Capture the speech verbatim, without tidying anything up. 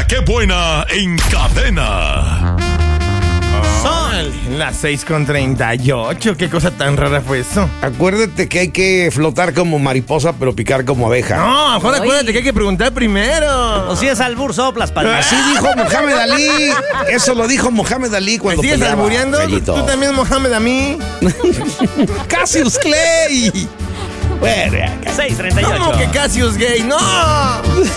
qué buena en Cadena. Son las seis con treinta y ocho. ¿Qué cosa tan rara fue eso? Acuérdate que hay que flotar como mariposa, pero picar como abeja. No, mejor acuérdate que hay que preguntar primero. O si es albur, soplas, palma. Así dijo Mohamed Ali. Eso lo dijo Mohamed Ali cuando ¿Me sigues peleaba, albureando? Fellito. Tú también, Mohamed, a mí. Cassius Clay. Bueno, seis treinta y ocho. ¿Cómo que Cassius gay? ¡No!